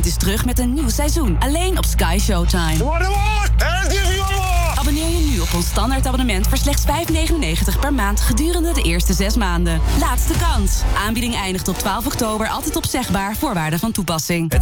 Talent is terug met een nieuw seizoen. Alleen op Sky Showtime. Abonneer je nu op ons standaard abonnement voor slechts €5,99 per maand gedurende de eerste 6 maanden. Laatste kans. Aanbieding eindigt op 12 oktober, altijd opzegbaar, voorwaarden van toepassing.